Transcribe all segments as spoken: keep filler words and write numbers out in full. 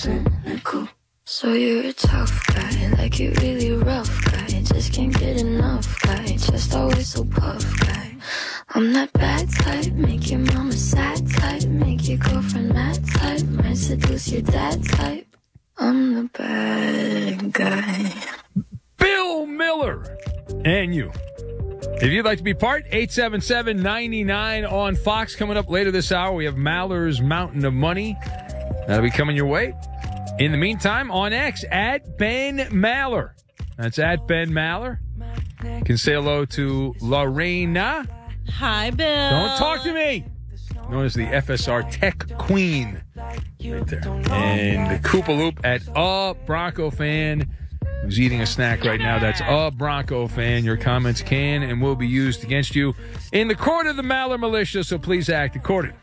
cynical. So you're a tough guy, like you really rough guy. Just can't get enough guy, just always so puff guy. I'm that bad type, make your mama sad type, make your girlfriend mad type, might seduce your dad type. I'm the bad guy. Bill Miller and you. If you'd like to be part, eight seven seven, nine nine on Fox. Coming up later this hour, we have Maller's Mountain of Money. That'll be coming your way. In the meantime, on X, at Ben Maller. That's at Ben Maller. You can say hello to Lorena. Hi, Bill. Don't talk to me. Known as the F S R Tech Queen. Right there. And the Koopa Loop at a Bronco fan who's eating a snack right now. That's a Bronco fan. Your comments can and will be used against you in the court of the Maller Militia, so please act accordingly.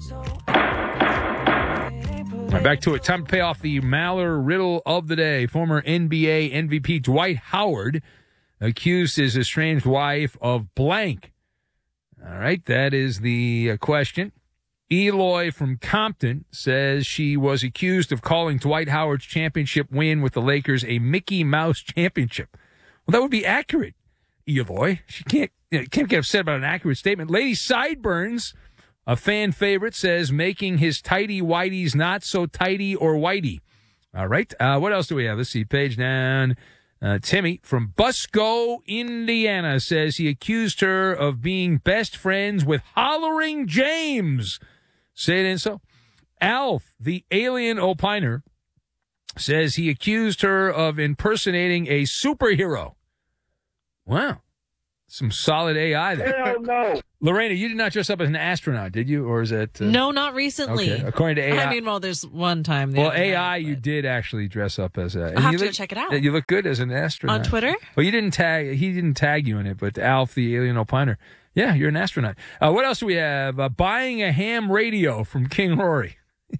All right, back to it. Time to pay off the Maller riddle of the day. Former N B A M V P Dwight Howard accused his estranged wife of blank. All right, that is the uh, question. Eloy from Compton says she was accused of calling Dwight Howard's championship win with the Lakers a Mickey Mouse championship. Well, that would be accurate, Eloy. She can't, you know, can't get upset about an accurate statement. Lady Sideburns, a fan favorite, says making his tighty whities not so tighty or whitey. All right. Uh, what else do we have? Let's see. Page down. Uh, Timmy from Busco, Indiana, says he accused her of being best friends with Hollering James. Say it in so. Alf, the alien opiner, says he accused her of impersonating a superhero. Wow. Some solid A I there. Hell no. Lorena, you did not dress up as an astronaut, did you? Or is it? Uh... No, not recently. Okay. According to A I. I mean, well, there's one time. Well, A I, night, you did actually dress up as a. I'll have you to look, check it out. You look good as an astronaut. On Twitter? Well, you didn't tag, he didn't tag you in it, but Alf, the alien opiner. Yeah, you're an astronaut. Uh, what else do we have? Uh, buying a ham radio from King Rory.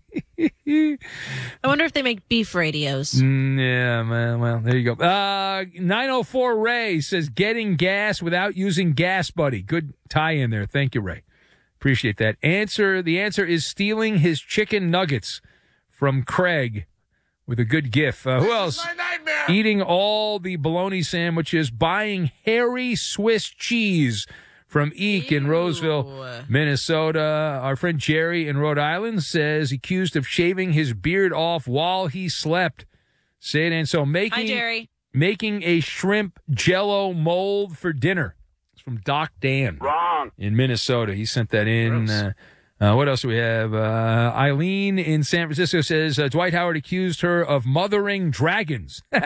I wonder if they make beef radios. Mm, yeah, man. Well, there you go. Uh, nine oh four Ray says getting gas without using Gas Buddy. Good tie in there. Thank you, Ray. Appreciate that. Answer. The answer is stealing his chicken nuggets from Craig with a good gif. Uh, who else? Eating all the bologna sandwiches, buying hairy Swiss cheese from Eek in Roseville, Minnesota. Our friend Jerry in Rhode Island says accused of shaving his beard off while he slept. Say it and so making Hi, Jerry. Making a shrimp jello mold for dinner. It's from Doc Dan. Wrong. In Minnesota. He sent that in. Uh, uh, what else do we have? Uh, Eileen in San Francisco says uh, Dwight Howard accused her of mothering dragons. uh,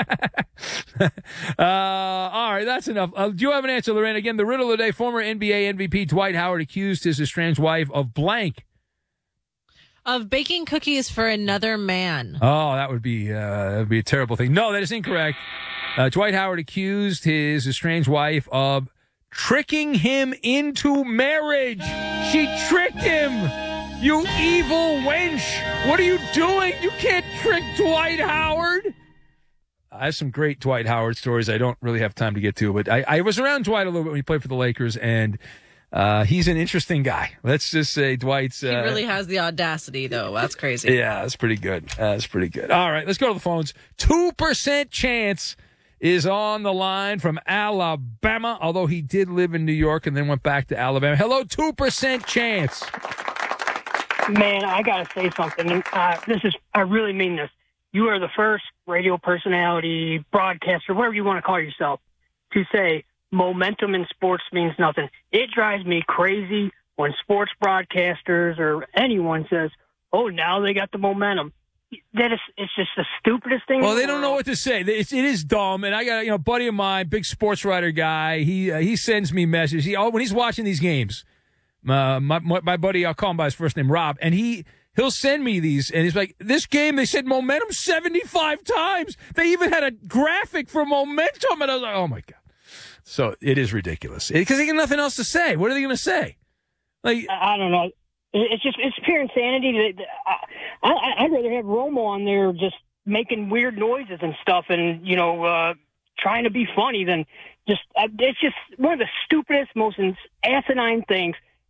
all right, that's enough. Uh, do you have an answer, Lorraine? Again, the riddle of the day, former N B A M V P Dwight Howard accused his estranged wife of blank. Of baking cookies for another man. Oh, that would be, uh, that would be a terrible thing. No, that is incorrect. Uh, Dwight Howard accused his estranged wife of tricking him into marriage. She tricked him. You evil wench. What are you doing? You can't trick Dwight Howard. I have some great Dwight Howard stories I don't really have time to get to, but I, I was around Dwight a little bit when he played for the Lakers, and uh, he's an interesting guy. Let's just say Dwight's... Uh, he really has the audacity, though. That's crazy. Yeah, that's pretty good. That's pretty good. All right, let's go to the phones. two percent chance is on the line from Alabama, although he did live in New York and then went back to Alabama. Hello, two percent chance. Man, I got to say something. Uh, this is, I really mean this. You are the first radio personality, broadcaster, whatever you want to call yourself, to say momentum in sports means nothing. It drives me crazy when sports broadcasters or anyone says, oh, now they got the momentum. That is, it's just the stupidest thing. Well, they don't know what to say. It's, it is dumb. And I got, you know, a buddy of mine, big sports writer guy. He uh, he sends me messages. He, oh, when he's watching these games, uh, my, my my buddy, I'll call him by his first name, Rob, and he he'll send me these, and he's like, this game, they said momentum seventy-five times. They even had a graphic for momentum, and I was like, oh my god. So it is ridiculous because they got nothing else to say. What are they going to say? Like, I don't know. It's just, it's pure insanity. I, I, I'd rather have Romo on there just making weird noises and stuff and, you know, uh, trying to be funny than just, uh, it's just one of the stupidest, most asinine things.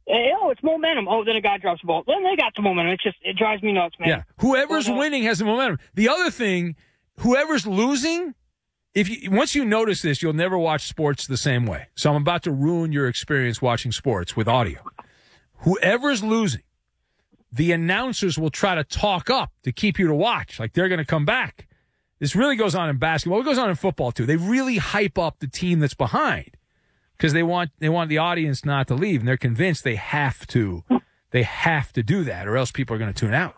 Hey, oh, it's momentum. Oh, then a guy drops the ball. Then they got the momentum. It just it drives me nuts, man. Yeah, whoever's But, uh, winning has the momentum. The other thing, whoever's losing, if you once you notice this, you'll never watch sports the same way. So I'm about to ruin your experience watching sports with audio. Whoever's losing, the announcers will try to talk up to keep you to watch, like they're going to come back. This really goes on in basketball. It goes on in football too. They really hype up the team that's behind because they want they want the audience not to leave, and they're convinced they have to they have to do that, or else people are going to tune out.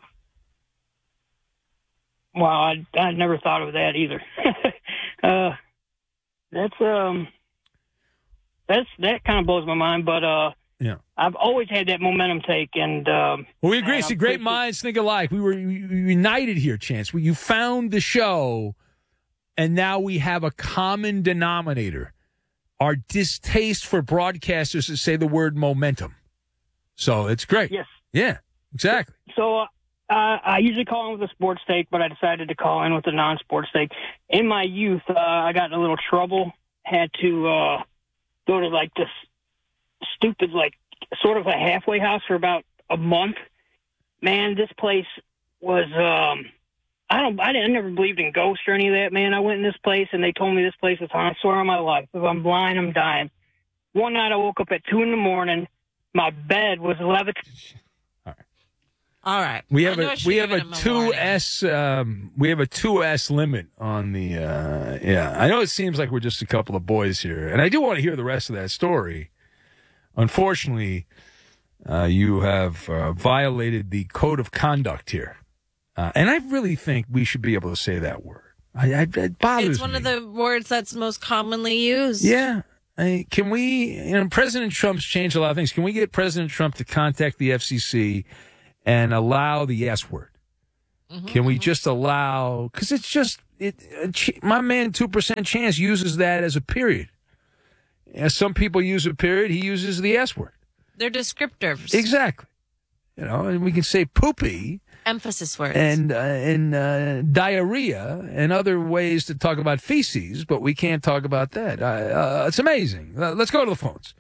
Wow, I I never thought of that either. uh, that's um, that's that kind of blows my mind. But uh, Yeah. I've always had that momentum take, and um, well, we agree. and See, I'm great pretty- minds think alike. We were we were united here, Chance. We, you found the show, and now we have a common denominator: our distaste for broadcasters that say the word momentum. So it's great. Yes. Yeah. Exactly. So uh, I usually call in with a sports take, but I decided to call in with a non-sports take. In my youth, uh, I got in a little trouble. Had to uh, go to like this stupid, like sort of a halfway house for about a month. Man, this place was. Um, I don't. I didn't. I never believed in ghosts or any of that. Man, I went in this place and they told me this place was haunted. I swear on my life, if I'm blind, I'm dying. One night I woke up at two in the morning. My bed was levitating. All right. We have I knew I a should we give have a him two warning. S um, we have a two S limit on the uh, yeah. I know it seems like we're just a couple of boys here, and I do want to hear the rest of that story. Unfortunately, uh, you have uh, violated the code of conduct here, uh, and I really think we should be able to say that word. I, I, it bothers It's one me. of the words that's most commonly used. Yeah. I, can we, you know, President Trump's changed a lot of things. Can we get President Trump to contact the F C C and allow the S word? Mm-hmm, Can we mm-hmm. just allow, because it's just, it. uh, ch- my man, two percent Chance uses that as a period. As some people use a period, he uses the S word. They're descriptors. Exactly. You know, and we can say poopy Emphasis words. and uh, and uh, diarrhea and other ways to talk about feces, but we can't talk about that. Uh, uh, it's amazing. Uh, let's go to the phones.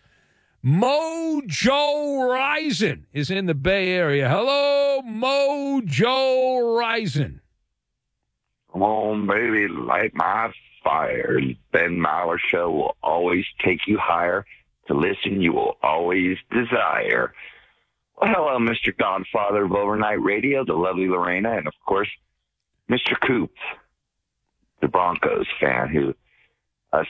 Mojo Rising is in the Bay Area. Hello, Mojo Rising. Come on, baby, light my fire. Ben Maller Show will always take you higher. To listen, you will always desire. Well, hello, Mister Godfather of Overnight Radio, the lovely Lorena, and, of course, Mister Coops, the Broncos fan, who us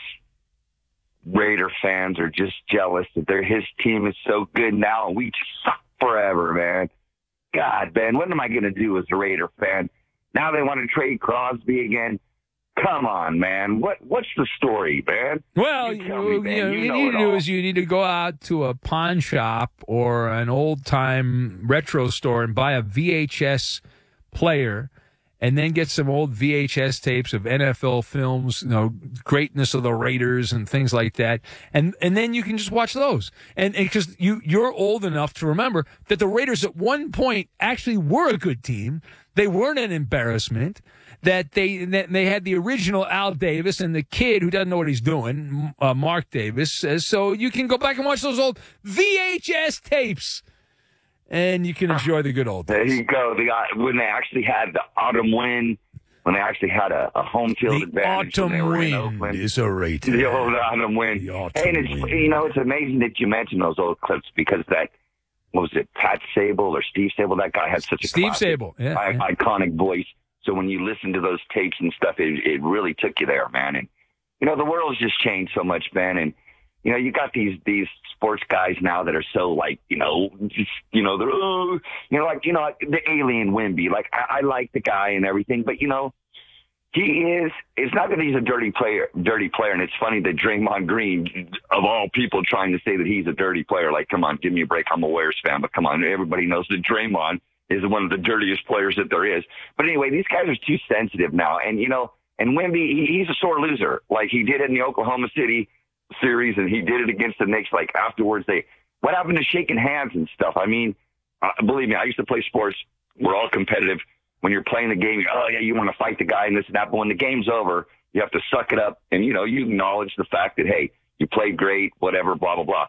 Raider fans are just jealous that their his team is so good now, and we just suck forever, man. God, Ben, what am I going to do as a Raider fan? Now they want to trade Crosby again. Come on, man. What What's the story, man? Well, You you, tell me, you, man. know, You you know need it to do all. is you need to go out to a pawn shop or an old time retro store and buy a V H S player, and then get some old V H S tapes of N F L films, you know, greatness of the Raiders and things like that, and and then you can just watch those. And because you you're old enough to remember that the Raiders at one point actually were a good team, they weren't an embarrassment. That they that they had the original Al Davis and the kid who doesn't know what he's doing, uh, Mark Davis. Uh, so you can go back and watch those old V H S tapes, and you can enjoy the good old There days. you go. The, uh, when they actually had the autumn wind, when they actually had a, a home field The advantage. when they autumn were in wind Oakland. is a Raider. The old autumn wind. The autumn and it's wind. you know it's amazing that you mentioned those old clips because that what was it Pat Sable or Steve Sable? That guy had such a Steve classic, Sable, yeah, I- yeah. iconic voice. So when you listen to those tapes and stuff, it, it really took you there, man. And you know the world's just changed so much, man. And you know you got these these sports guys now that are so like you know just you know they're oh, you know like you know like the alien Wimby. Like I, I like the guy and everything, but you know. He is. It's not that he's a dirty player. Dirty player, and it's funny that Draymond Green, of all people, trying to say that he's a dirty player. Like, come on, give me a break. I'm a Warriors fan, but come on, everybody knows that Draymond is one of the dirtiest players that there is. But anyway, these guys are too sensitive now, and you know, and Wemby, he, he's a sore loser. Like he did it in the Oklahoma City series, and he did it against the Knicks. Like afterwards, they what happened to shaking hands and stuff? I mean, uh, believe me, I used to play sports. We're all competitive. When you're playing the game, oh, yeah, you want to fight the guy and this and that. But when the game's over, you have to suck it up. And, you know, you acknowledge the fact that, hey, you played great, whatever, blah, blah, blah.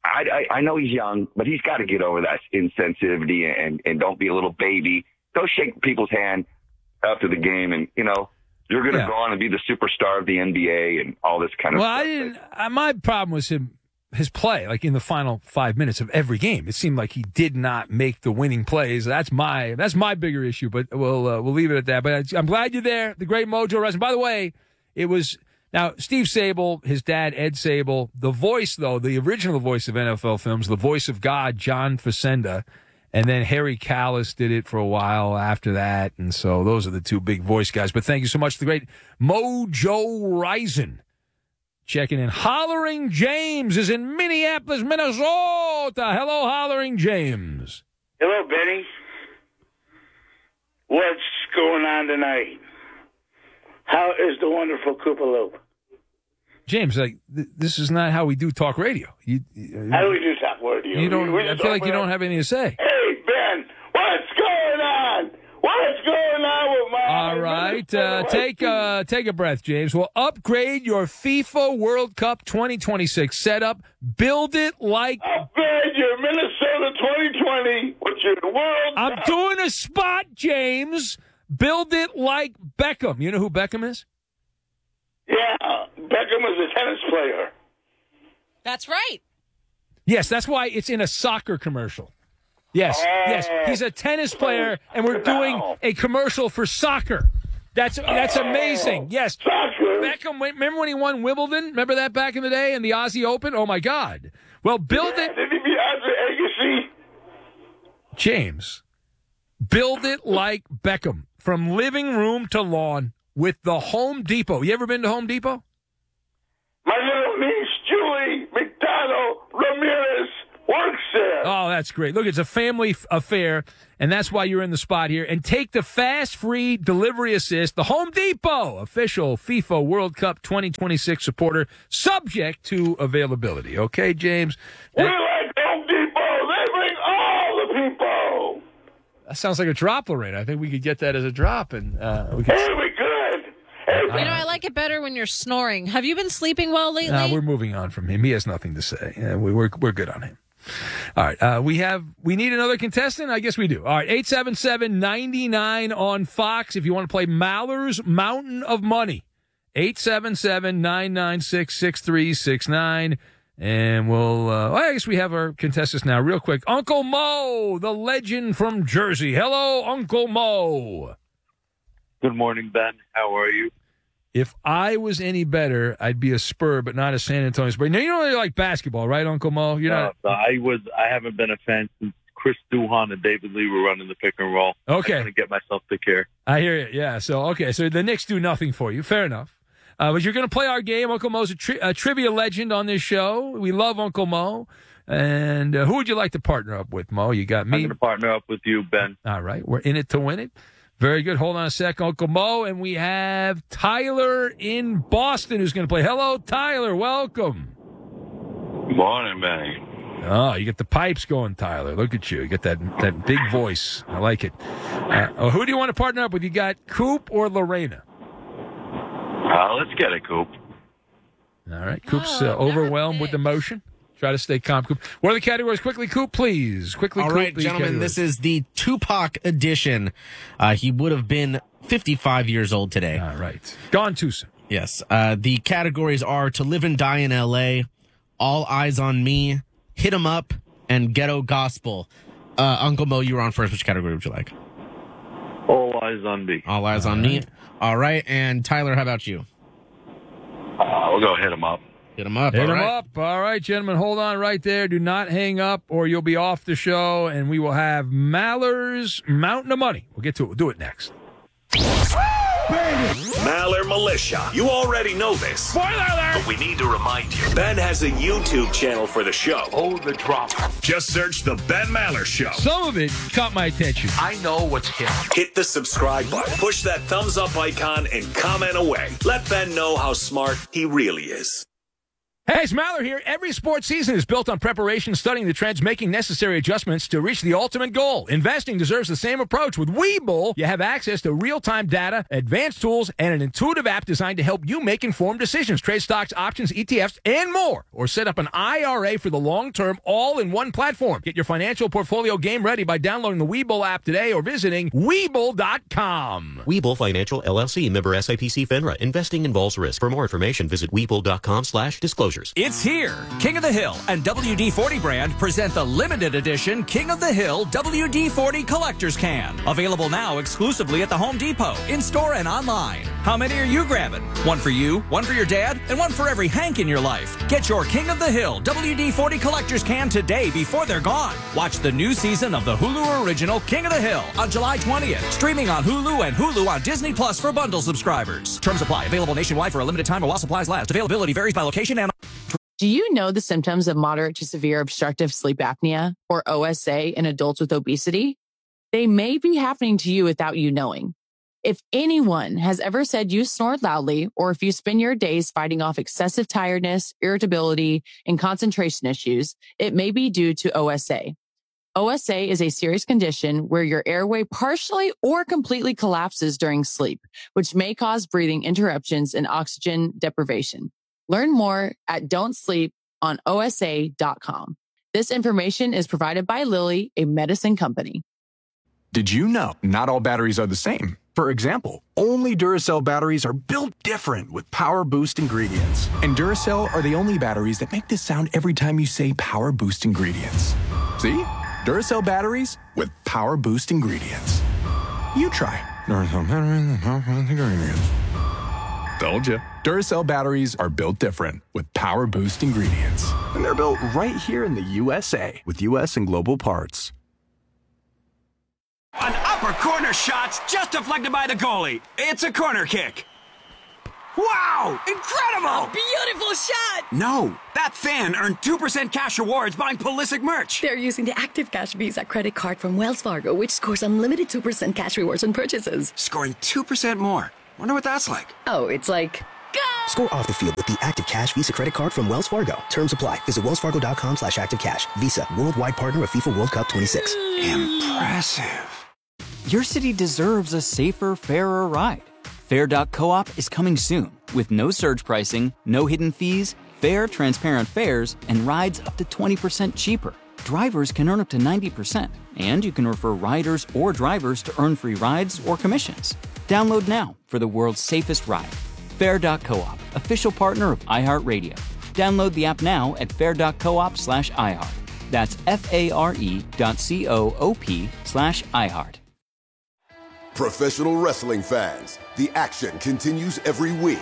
I, I, I know he's young, but he's got to get over that insensitivity and, and don't be a little baby. Go shake people's hand after the game, and, you know, you're going to Yeah. go on and be the superstar of the N B A and all this kind of Well, stuff. I didn't. Uh, my problem was him, his play, like in the final five minutes of every game. It seemed like he did not make the winning plays. That's my that's my bigger issue. But we'll uh, we'll leave it at that. But I'm glad you're there. The great Mojo Wrestling. By the way, it was now Steve Sable, his dad Ed Sable, the voice though, the original voice of N F L films, the voice of God, John Facenda. And then Harry Callis did it for a while after that. And so those are the two big voice guys. But thank you so much to the great Mojo Rison. Checking in. Hollering James is in Minneapolis, Minnesota. Hello, Hollering James. Hello, Benny. What's going on tonight? How is the wonderful Koopa Loop? James, like th- this is not how we do talk radio. You, you, How do we do talk radio? you don't. We I just feel like you open don't up- have anything to say. Hey, Ben, what's going on? What's going on with my... All right, uh, take uh, take a breath, James. We'll upgrade your FIFA World Cup twenty twenty-six setup. Build it like Upgrade your Minnesota twenty twenty with your World I'm Cup. doing a spot, James. Build it like Beckham. You know who Beckham is? Yeah, Beckham is a tennis player. That's right. Yes, that's why it's in a soccer commercial. Yes, yes, he's a tennis player, and we're doing a commercial for soccer. That's that's amazing. Yes, Soccer. Beckham. Remember when he won Wimbledon? Remember that back in the day in the Aussie Open? Oh my God! Well, build it, Did he be Andre Agassi? James. Build it like Beckham, from living room to lawn with the Home Depot. You ever been to Home Depot? My little niece, Julie McDonald Ramirez, works there. Oh, that's great. Look, it's a family f- affair, and that's why you're in the spot here. And take the fast, free delivery assist, the Home Depot, official FIFA World Cup twenty twenty-six supporter, subject to availability. Okay, James? We That, like Home Depot. They bring all the people. that sounds like a drop, Lorraine. I think we could get that as a drop, and uh, we could. Hey, we good. Hey, You know, I like it better when you're snoring. Have you been sleeping well lately? Uh, we're moving on from him. He has nothing to say. Uh, we, we're we're good on him. All right. Uh, we have we need another contestant. I guess we do. All right. eight seven seven, nine nine on Fox. If you want to play Maller's Mountain of Money, eight seven seven, nine nine six, six three six nine. And we'll. Uh, well, I guess we have our contestants now. Real quick, Uncle Mo, the legend from Jersey. Hello, Uncle Mo. Good morning, Ben. How are you? If I was any better, I'd be a Spur, but not a San Antonio Spur. Now, you don't really like basketball, right, Uncle Mo? You're Uh, not. so I was. I haven't been a fan since Chris Duhon and David Lee were running the pick and roll. Okay. I'm trying to get myself to care. I hear you. Yeah. So, okay. So the Knicks do nothing for you. Fair enough. Uh, but you're going to play our game. Uncle Mo's a, tri- a trivia legend on this show. We love Uncle Mo. And uh, who would you like to partner up with, Mo? You got I'm me. going to partner up with you, Ben. All right. We're in it to win it. Very good. Hold on a sec, Uncle Mo. And we have Tyler in Boston who's going to play. Hello, Tyler. Welcome. Good morning, Benny. Oh, you get the pipes going, Tyler. Look at you. You get that that big voice. I like it. Uh, oh, who do you want to partner up with? You got Coop or Lorena? Uh, let's get it, Coop. All right. Coop's Oh, uh, never overwhelmed with pitched. emotion. Try to stay calm, Coop. What are the categories? Quickly, Coop, please. Quickly, All Coop, right, these gentlemen, categories. this is the Tupac edition. Uh, he would have been fifty-five years old today. All right. Gone too soon. Yes. Uh, the categories are To Live and Die in L A, All Eyes on Me, Hit 'em Up, and Ghetto Gospel. Uh, Uncle Mo, you were on first. Which category would you like? All eyes on me. All Eyes on Me. All right. And Tyler, how about you? Uh, we'll go hit him up. Hit 'em Up. Hit All them right. up. All right, gentlemen. Hold on right there. Do not hang up or you'll be off the show. And we will have Maller's Mountain of Money. We'll get to it. We'll do it next. Maller Militia. You already know this. Spoiler alert! But we need to remind you. Ben has a YouTube channel for the show. Hold the drop. Just search The Ben Maller Show. Some of it caught my attention. I know what's hip. Hit the subscribe button. Push that thumbs up icon and comment away. Let Ben know how smart he really is. Hey, it's Maller here. Every sports season is built on preparation, studying the trends, making necessary adjustments to reach the ultimate goal. Investing deserves the same approach. With Webull, you have access to real-time data, advanced tools, and an intuitive app designed to help you make informed decisions. Trade stocks, options, E T Fs, and more. Or set up an I R A for the long term, all in one platform. Get your financial portfolio game ready by downloading the Webull app today or visiting Webull dot com. Webull Financial, L L C, member S I P C FINRA. Investing involves risk. For more information, visit Webull dot com slash disclosures. It's here. King of the Hill and W D forty brand present the limited edition King of the Hill W D forty Collector's Can. Available now exclusively at the Home Depot, in-store and online. How many are you grabbing? One for you, one for your dad, and one for every Hank in your life. Get your King of the Hill W D forty Collector's Can today before they're gone. Watch the new season of the Hulu original King of the Hill on July twentieth. Streaming on Hulu and Hulu on Disney Plus for bundle subscribers. Terms apply. Available nationwide for a limited time while supplies last. Availability varies by location and... Do you know the symptoms of moderate to severe obstructive sleep apnea, or O S A, in adults with obesity? They may be happening to you without you knowing. If anyone has ever said you snore loudly, or if you spend your days fighting off excessive tiredness, irritability, and concentration issues, it may be due to O S A. O S A is a serious condition where your airway partially or completely collapses during sleep, which may cause breathing interruptions and oxygen deprivation. Learn more at don't sleep on O S A dot com. This information is provided by Lilly, a medicine company. Did you know not all batteries are the same? For example, only Duracell batteries are built different with Power Boost ingredients. And Duracell are the only batteries that make this sound every time you say Power Boost ingredients. See? Duracell batteries with Power Boost ingredients. You try. Duracell batteries with Power Boost ingredients. Told you. Duracell batteries are built different with Power Boost ingredients. And they're built right here in the U S A with U S and global parts. An upper corner shot's just deflected by the goalie. It's a corner kick. Wow! Incredible! A beautiful shot! No, that fan earned two percent cash rewards buying Pulisic merch. They're using the Active Cash Visa credit card from Wells Fargo, which scores unlimited two percent cash rewards on purchases. Scoring two percent more. Wonder what that's like. Oh, it's like... Go! Score off the field with the Active Cash Visa credit card from Wells Fargo. Terms apply. Visit wells fargo dot com slash active cash. Visa, worldwide partner of FIFA World Cup twenty-six. Impressive. Your city deserves a safer, fairer ride. Fair dot coop is coming soon with no surge pricing, no hidden fees, fair, transparent fares, and rides up to twenty percent cheaper. Drivers can earn up to ninety percent, and you can refer riders or drivers to earn free rides or commissions. Download now for the world's safest ride. Fair dot coop, official partner of iHeartRadio. Download the app now at fair dot coop slash iHeart. That's F-A-R-E dot C-O-O-P slash iHeart. Professional wrestling fans, the action continues every week.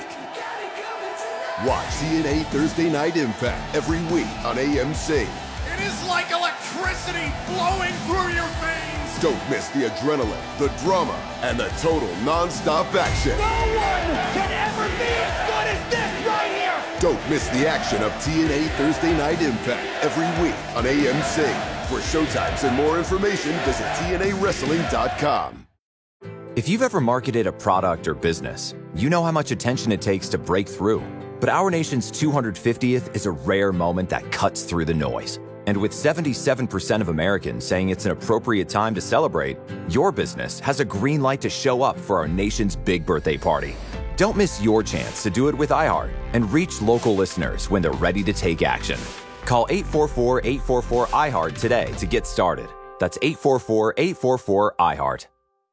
Watch T N A Thursday Night Impact every week on A M C. It is like electricity flowing through your veins. Don't miss the adrenaline, the drama, and the total non-stop action. No one can ever be as good as this right here. Don't miss the action of T N A Thursday Night Impact every week on A M C. For showtimes and more information, visit T N A wrestling dot com. If you've ever marketed a product or business, you know how much attention it takes to break through. But our nation's two hundred fiftieth is a rare moment that cuts through the noise. And with seventy-seven percent of Americans saying it's an appropriate time to celebrate, your business has a green light to show up for our nation's big birthday party. Don't miss your chance to do it with iHeart and reach local listeners when they're ready to take action. Call eight four four, eight four four, I HEART today to get started. That's eight four four, eight four four, I HEART.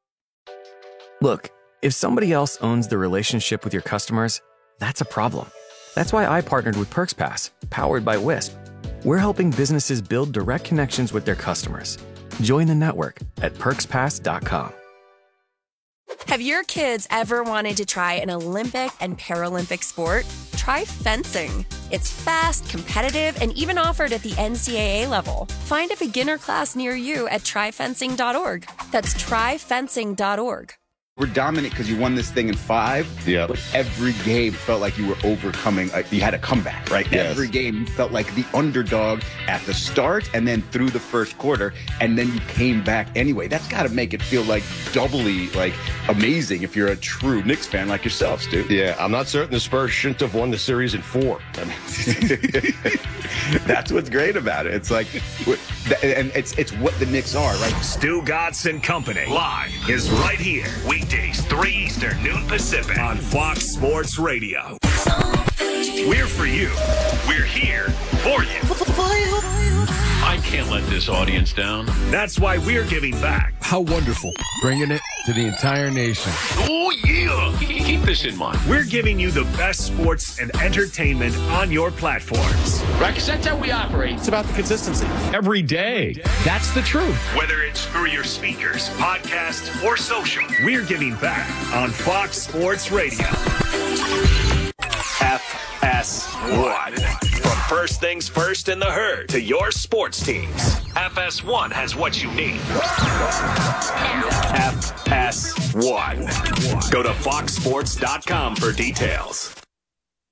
Look, if somebody else owns the relationship with your customers, that's a problem. That's why I partnered with PerksPass, powered by Wisp. We're helping businesses build direct connections with their customers. Join the network at perks pass dot com. Have your kids ever wanted to try an Olympic and Paralympic sport? Try fencing. It's fast, competitive, and even offered at the N C double A level. Find a beginner class near you at try fencing dot org. That's try fencing dot org. We're dominant because you won this thing in five. Yeah. But every game felt like you were overcoming. Uh, you had a comeback, right? Yes. Every game you felt like the underdog at the start and then through the first quarter, and then you came back anyway. That's got to make it feel like doubly like amazing if you're a true Knicks fan like yourself, Stu. Yeah, I'm not certain the Spurs shouldn't have won the series in four. I mean, that's what's great about it. It's like, and it's it's what the Knicks are, right? Stu Godson Company live is right here. Weekdays, three Eastern, noon Pacific on Fox Sports Radio. We're for you. We're here for you. I can't let this audience down. That's why we're giving back. How wonderful. Bringing it to the entire nation. Oh, yeah. Keep this in mind. We're giving you the best sports and entertainment on your platforms. Right, because that's how we operate. It's about the consistency. Every day. That's the truth. Whether it's through your speakers, podcast, or social, we're giving back on Fox Sports Radio. F S one. From First Things First in the Herd to your sports teams, F S one has what you need. F S one. Go to fox sports dot com for details.